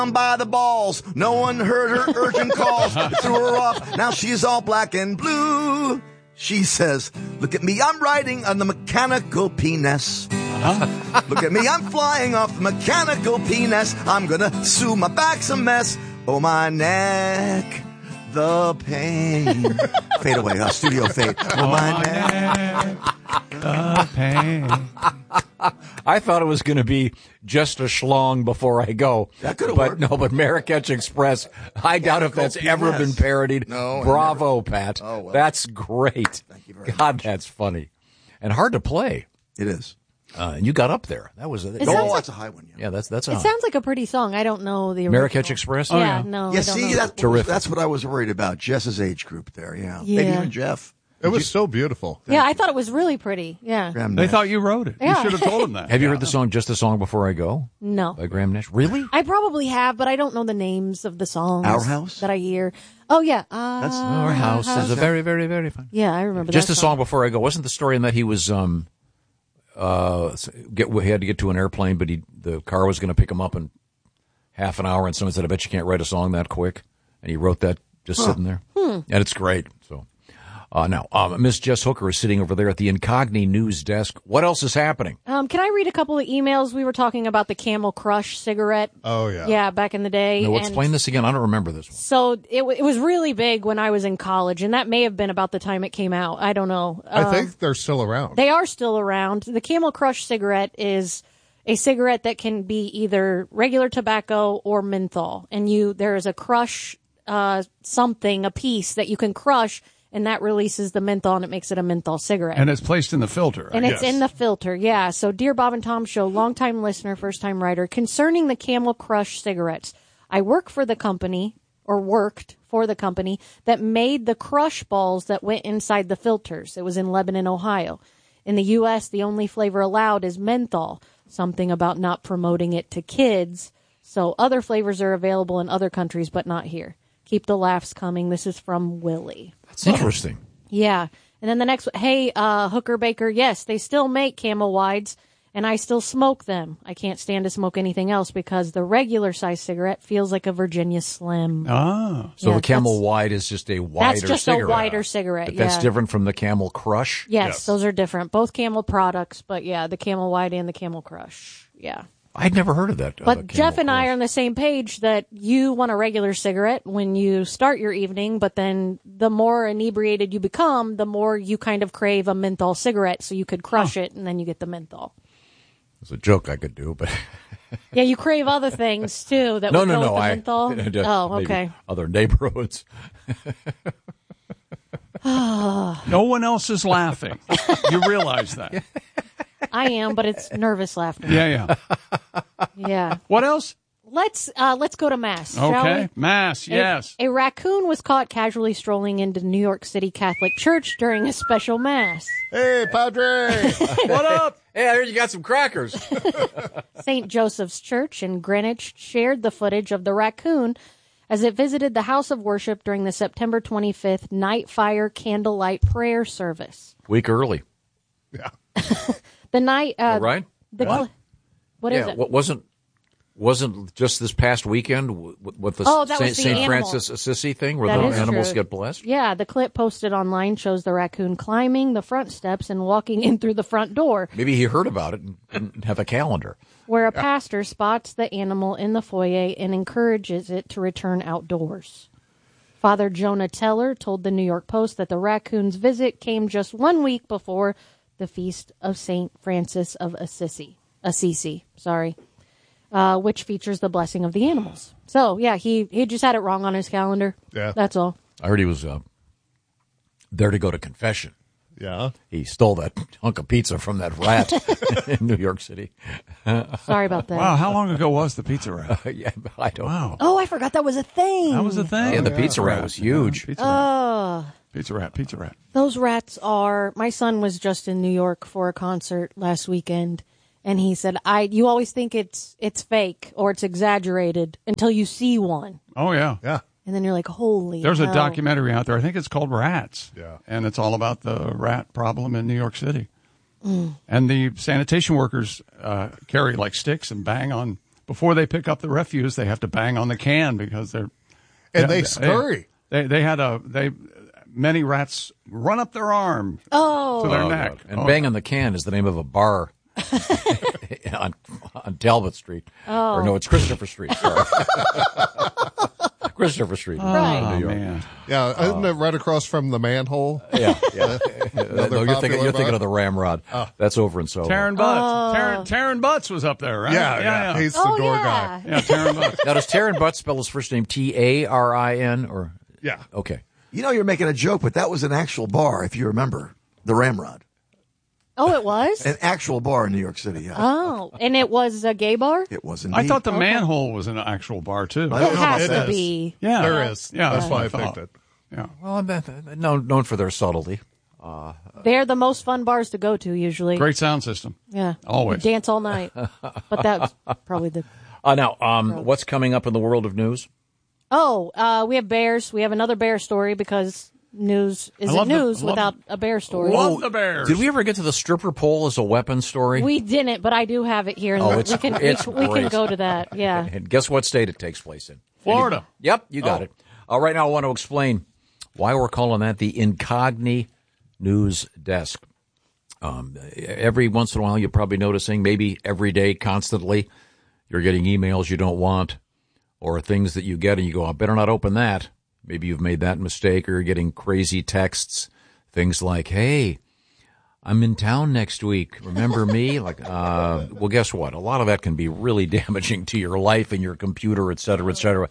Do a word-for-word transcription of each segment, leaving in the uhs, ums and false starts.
by the balls. No one heard her urgent calls. They threw her off. Now she's all black and blue. She says, look at me, I'm riding on the mechanical penis. Uh-huh. Look at me, I'm flying off the mechanical penis. I'm gonna sue, my back's a mess. Oh, my neck, the pain. Fade away, uh, studio fade. Oh, Oh, my my neck, the pain. I thought it was going to be just a schlong before I go. That could've But worked. no, but Marrakech Express, I doubt if that's ever Yes. been parodied. No, Bravo, Pat. Oh, well. That's great. Thank you very God, much. that's funny. And hard to play. It is. Uh, and you got up there. That was a, It Oh, sounds like- that's a high one. Yeah, yeah, that's that's a It sounds like a pretty song. I don't know the original. Marrakech Express. Oh, yeah, yeah. no. yeah I don't see, know. that's, Terrific. that's what I was worried about. Jess's age group there, yeah. Yeah. Maybe even Jeff. It was so beautiful. Yeah, I thought it was really pretty. Yeah. Graham They Nash. thought you wrote it. Yeah. You should have told them that. Have you Yeah. heard the song "Just a Song Before I Go" No. by Graham Nash? Really? I probably have, but I don't know the names of the songs. Our House? that I hear. Oh yeah, uh, That's- Our house is a very, very, very fun. yeah, I remember. Just that a song before I go. Wasn't the story in that he was um uh get he had to get to an airplane, but he the car was going to pick him up in half an hour, and someone said, "I bet you can't write a song that quick," and he wrote that just sitting there, and it's great. So. Uh, now, um, Miss Jess Hooker is sitting over there at the Incogni news desk. What else is happening? Um, can I read a couple of emails? We were talking about the Camel Crush cigarette. Oh, yeah. Yeah, back in the day. No, and explain this again. I don't remember this one. So it w- it was really big when I was in college, and that may have been about the time it came out. I don't know. I Um, think they're still around. They are still around. The Camel Crush cigarette is a cigarette that can be either regular tobacco or menthol. And you there is a crush uh, something, a piece that you can crush, and that releases the menthol, and it makes it a menthol cigarette. And it's placed in the filter. And right? it's in the filter, yeah. So, dear Bob and Tom Show, longtime listener, first-time writer, concerning the Camel Crush cigarettes, I work for the company, or worked for the company, that made the crush balls that went inside the filters. It was in Lebanon, Ohio. In the U S, the only flavor allowed is menthol, something about not promoting it to kids. So, other flavors are available in other countries, but not here. Keep the laughs coming. This is from Willie. That's interesting. Yeah. And then the next one, hey, uh, Hooker Baker, yes, they still make Camel Wides, and I still smoke them. I can't stand to smoke anything else because the regular size cigarette feels like a Virginia Slim. Ah. So Yeah, the Camel that's- Wide is just a wider That's just cigarette. a wider cigarette, But that's yeah. different from the Camel Crush? Yes, Yes. those are different. Both Camel products, but yeah, the Camel Wide and the Camel Crush. Yeah. I'd never heard of that. uh, But Camel Jeff and I Crush. are on the same page that you want a regular cigarette when you start your evening, but then the more inebriated you become, the more you kind of crave a menthol cigarette, so you could crush it and then you get the menthol. It's a joke I could do, but Yeah, you crave other things too that no, would no, go no. with the I menthol. just Oh, maybe okay. Other neighborhoods. No one else is laughing. You realize that. I am, but it's nervous laughter. Yeah, yeah. Yeah. What else? Let's uh, let's go to mass, shall Okay. we? Mass, A- yes. A, raccoon was caught casually strolling into New York City Catholic Church during a special mass. Hey, Padre! What up? Hey, I heard you got some crackers. Saint Joseph's Church in Greenwich shared the footage of the raccoon as it visited the house of worship during the September twenty-fifth Night Fire Candlelight Prayer Service. Week early. Yeah. The night, uh, right? The What? cl- what is yeah, it? what wasn't wasn't just this past weekend w- with the Oh, that was Saint the Saint animal. Francis Assisi thing where That the is animals true. get blessed? Yeah, the clip posted online shows the raccoon climbing the front steps and walking in through the front door, Maybe he heard about it and didn't have a calendar. where a pastor spots the animal in the foyer and encourages it to return outdoors. Father Jonah Teller told the New York Post that the raccoon's visit came just one week before the feast of Saint Francis of Assisi, Assisi, sorry, uh, which features the blessing of the animals. So, yeah, he, he just had it wrong on his calendar. Yeah. That's all. I heard he was uh, there to go to confession. Yeah. He stole that hunk of pizza from that rat in New York City. Sorry about that. Wow, how long ago was the pizza rat? yeah, I don't. Wow. Oh, I forgot that was a thing. That was a thing. Yeah, the pizza rat was huge. Yeah, pizza rat. Oh, Pizza rat, pizza rat. those rats are. My son was just in New York for a concert last weekend, and he said, "I. You always think it's it's fake or it's exaggerated until you see one, Oh, yeah. Yeah. and then you're like, holy." There's a hell. documentary out there. I think it's called Rats. Yeah. And it's all about the rat problem in New York City. Mm. And the sanitation workers uh, carry like sticks and bang on before they pick up the refuse, they have to bang on the can because they're And yeah, they scurry. They they had a they many rats run up their arm Oh. to their Oh, neck. God. And Oh. Bang on the Can is the name of a bar on, on Talbot Street. Oh. Or no, it's Christopher Street. Sorry. Christopher Street. in Right. Oh, New York. man. Yeah, isn't it right across from the manhole? Yeah, yeah. Another no, you're thinking, popular you're thinking bar? of the Ramrod. That's over in Soho. Taryn Butts. Taryn, Taryn Butts was up there, right? Yeah, yeah. He's the Oh, door yeah. guy. yeah, Taryn Butts. Now, does Taryn Butts spell his first name T A R I N or? Yeah. Okay. You know, you're making a joke, but that was an actual bar, if you remember. The Ramrod. Oh, it was? An actual bar in New York City, yeah. Oh, and it was a gay bar? It was indeed. I thought the manhole was an actual bar too. I It don't know about has to that. be. Yeah, There is. Yeah, That's that's why what I I thought. picked it. Yeah. Well, I'm uh, known, known for their subtlety. They're the most fun bars to go to usually. Great sound system. Yeah. Always. You dance all night. But that's probably the. Uh, now, um, what's coming up in the world of news? Oh, uh, we have bears. We have another bear story because news isn't love the- news I love- without a bear story. Love the Bears. Did we ever get to the stripper pole as a weapon story? We didn't, but I do have it here. And Oh, it's- we can it's we, we can great. go to that. Yeah. And guess what state it takes place in? Florida. Yep, you got Oh. it. Uh, right now, I want to explain why we're calling that the Incogni News Desk. Um, every once in a while, you're probably noticing, maybe every day, constantly, you're getting emails you don't want or things that you get and you go, I better not open that. Maybe you've made that mistake, or you're getting crazy texts, things like, hey, I'm in town next week. Remember me? Like, uh, well, guess what? A lot of that can be really damaging to your life and your computer, et cetera, et cetera.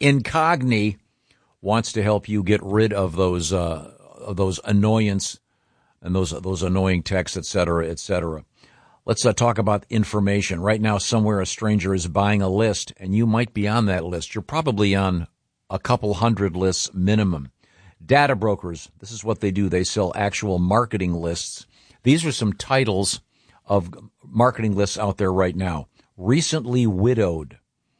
Incogni wants to help you get rid of those, uh, of those annoyance and those, those annoying texts, et cetera, et cetera. Let's uh, talk about information. Right now, somewhere a stranger is buying a list, and you might be on that list. You're probably on a couple hundred lists minimum. Data brokers, this is what they do. They sell actual marketing lists. These are some titles of marketing lists out there right now. Recently widowed,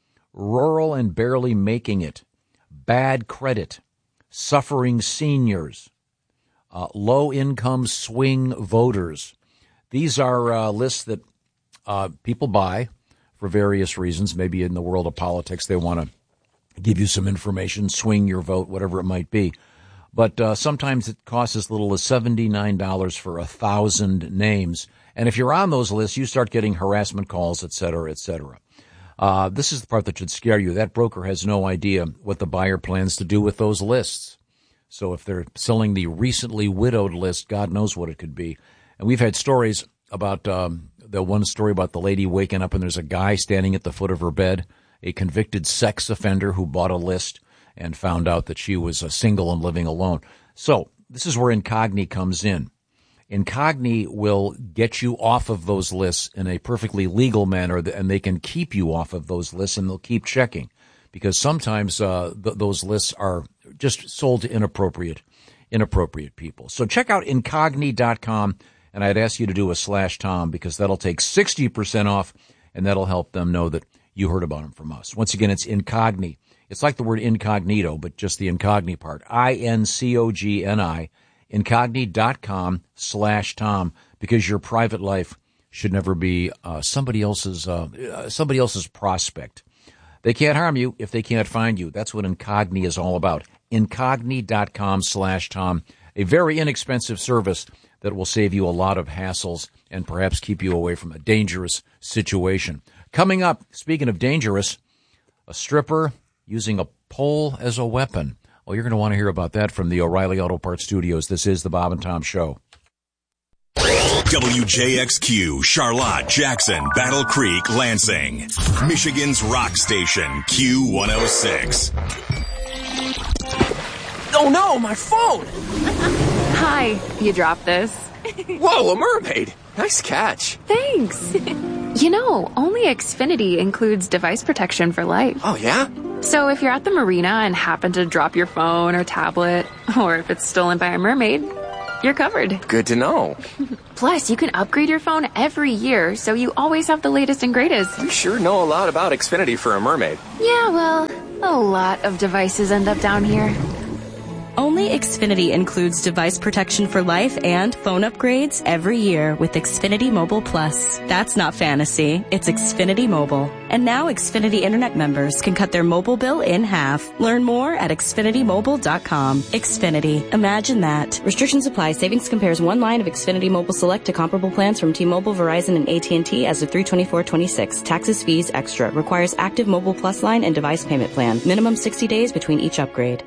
rural and barely making it, bad credit, suffering seniors, uh, low-income swing voters. These are uh, lists that uh, people buy for various reasons. Maybe in the world of politics, they want to give you some information, swing your vote, whatever it might be. But uh, sometimes it costs as little as seventy-nine dollars for a thousand names. And if you're on those lists, you start getting harassment calls, et cetera, et cetera. Uh, this is the part that should scare you. That broker has no idea what the buyer plans to do with those lists. So if they're selling the recently widowed list, God knows what it could be. And we've had stories about um, the one story about the lady waking up and there's a guy standing at the foot of her bed, a convicted sex offender who bought a list and found out that she was uh, single and living alone. So this is where Incogni comes in. Incogni will get you off of those lists in a perfectly legal manner, and they can keep you off of those lists, and they'll keep checking because sometimes uh, th- those lists are just sold to inappropriate, inappropriate people. So check out Incogni dot com, and I'd ask you to do a slash Tom because that'll take sixty percent off, and that'll help them know that you heard about them from us. Once again, it's Incogni. It's like the word incognito, but just the Incogni part. I N C O G N I. Incogni.com slash Tom, because your private life should never be uh, somebody else's uh, somebody else's prospect. They can't harm you if they can't find you. That's what Incogni is all about. Incogni.com slash Tom, a very inexpensive service that will save you a lot of hassles and perhaps keep you away from a dangerous situation. Coming up, speaking of dangerous, a stripper using a pole as a weapon. Well, you're going to want to hear about that from the O'Reilly Auto Parts Studios. This is the Bob and Tom Show. W J X Q, Charlotte, Jackson, Battle Creek, Lansing. Michigan's rock station, Q one oh six. Oh no, my phone! Hi, you dropped this. Whoa, a mermaid! Nice catch. Thanks. You know, only Xfinity includes device protection for life. Oh yeah? So if you're at the marina and happen to drop your phone or tablet, or if it's stolen by a mermaid, you're covered. Good to know. Plus, you can upgrade your phone every year, so you always have the latest and greatest. You sure know a lot about Xfinity for a mermaid. Yeah, well, a lot of devices end up down here. Only Xfinity includes device protection for life and phone upgrades every year with Xfinity Mobile Plus. That's not fantasy, it's Xfinity Mobile. And now Xfinity Internet members can cut their mobile bill in half. Learn more at Xfinity Mobile dot com. Xfinity. Imagine that. Restrictions apply. Savings compares one line of Xfinity Mobile Select to comparable plans from T-Mobile, Verizon, and A T and T as of three twenty-four twenty-six. Taxes, fees, extra. Requires active Mobile Plus line and device payment plan. Minimum sixty days between each upgrade.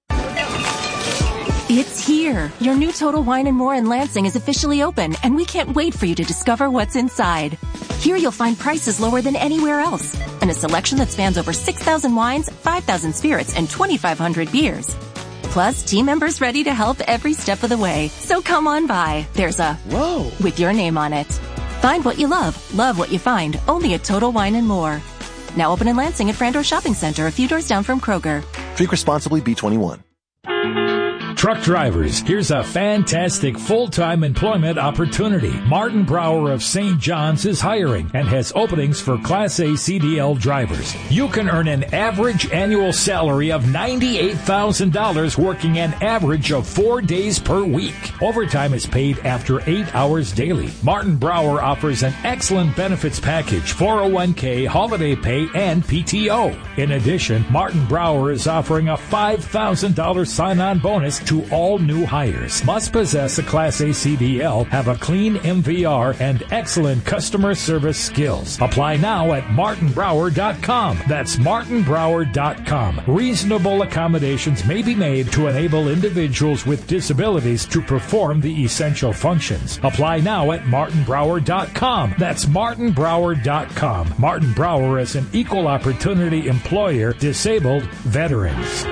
It's here. Your new Total Wine and More in Lansing is officially open, and we can't wait for you to discover what's inside. Here you'll find prices lower than anywhere else, and a selection that spans over six thousand wines, five thousand spirits, and twenty-five hundred beers. Plus, team members ready to help every step of the way. So come on by. There's a Whoa with your name on it. Find what you love. Love what you find. Only at Total Wine and More. Now open in Lansing at Frandor Shopping Center, a few doors down from Kroger. Drink responsibly, B twenty-one. Truck drivers, here's a fantastic full-time employment opportunity. Martin Brower of Saint John's is hiring and has openings for Class A C D L drivers. You can earn an average annual salary of ninety-eight thousand dollars working an average of four days per week. Overtime is paid after eight hours daily. Martin Brower offers an excellent benefits package, four oh one k, holiday pay, and P T O. In addition, Martin Brower is offering a five thousand dollars sign-on bonus to all new hires. Must possess a Class A C D L, have a clean M V R, and excellent customer service skills. Apply now at martin brower dot com. That's martin brower dot com. Reasonable accommodations may be made to enable individuals with disabilities to perform the essential functions. Apply now at martin brower dot com. That's martin brower dot com. Martin Brower is an equal opportunity employer, disabled veterans.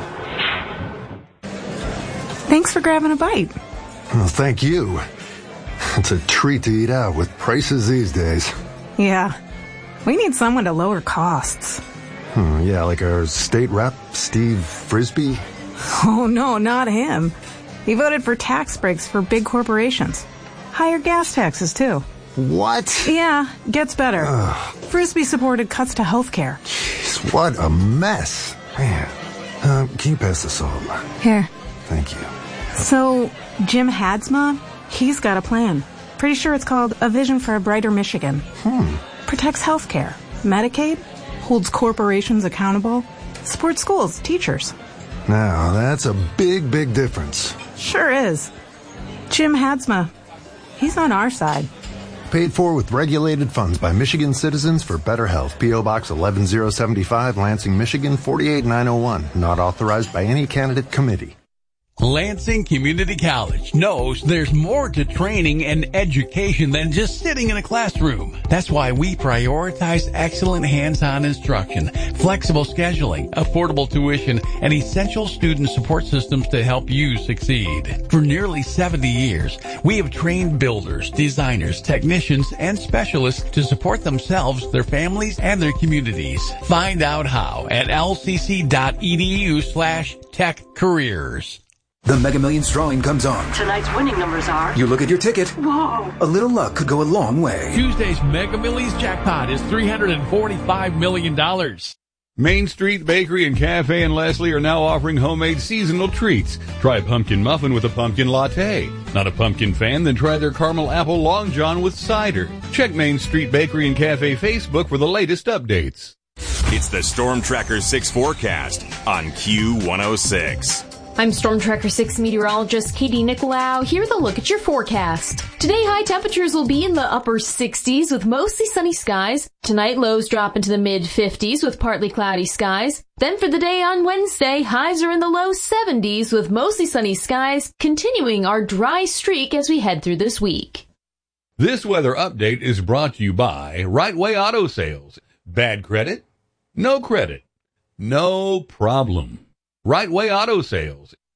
Thanks for grabbing a bite. Well, thank you. It's a treat to eat out with prices these days. Yeah. We need someone to lower costs. Hmm, yeah, like our state rep, Steve Frisbee? Oh, no, not him. He voted for tax breaks for big corporations. Higher gas taxes, too. What? Yeah, gets better. Ugh. Frisbee supported cuts to health care. Jeez, what a mess. Man. Uh, can you pass the salt? Here. Thank you. So, Jim Hadsma, he's got a plan. Pretty sure it's called A Vision for a Brighter Michigan. Hmm. Protects healthcare, Medicaid, holds corporations accountable, supports schools, teachers. Now, that's a big, big difference. Sure is. Jim Hadsma, he's on our side. Paid for with regulated funds by Michigan citizens for better health. P O. Box eleven oh seventy-five, Lansing, Michigan, forty-eight nine oh one. Not authorized by any candidate committee. Lansing Community College knows there's more to training and education than just sitting in a classroom. That's why we prioritize excellent hands-on instruction, flexible scheduling, affordable tuition, and essential student support systems to help you succeed. For nearly seventy years, we have trained builders, designers, technicians, and specialists to support themselves, their families, and their communities. Find out how at lcc.edu slash tech careers. The Mega Millions drawing comes on. Tonight's winning numbers are... You look at your ticket. Whoa. A little luck could go a long way. Tuesday's Mega Millions jackpot is three hundred forty-five million dollars. Main Street Bakery and Cafe in Leslie are now offering homemade seasonal treats. Try pumpkin muffin with a pumpkin latte. Not a pumpkin fan? Then try their caramel apple long john with cider. Check Main Street Bakery and Cafe Facebook for the latest updates. It's the Storm Tracker six forecast on Q one oh six. I'm Storm Tracker six meteorologist Katie Nicolau. Here's a look at your forecast. Today, high temperatures will be in the upper sixties with mostly sunny skies. Tonight, lows drop into the mid fifties with partly cloudy skies. Then for the day on Wednesday, highs are in the low seventies with mostly sunny skies, continuing our dry streak as we head through this week. This weather update is brought to you by Right Way Auto Sales. Bad credit? No credit. No problem. Right Way Auto Sales.